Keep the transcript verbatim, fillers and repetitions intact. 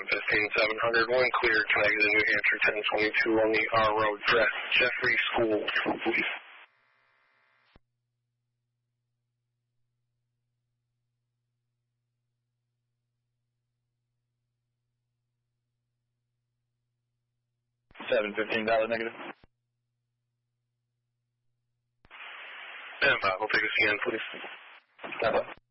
fifteen, seven hundred, one clear, can I get a New Hampshire ten twenty-two on the R Road, dress Jeffrey School, please. seven fifteen, dollar negative. And uh, we'll take a scan, please. Uh-huh.